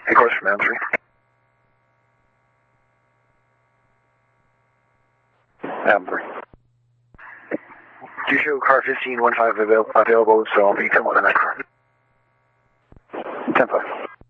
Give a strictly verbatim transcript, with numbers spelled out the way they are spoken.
Hey, course from M three. M three. Do you show car fifteen one five avail available, so I'll be ten one the next car. ten five.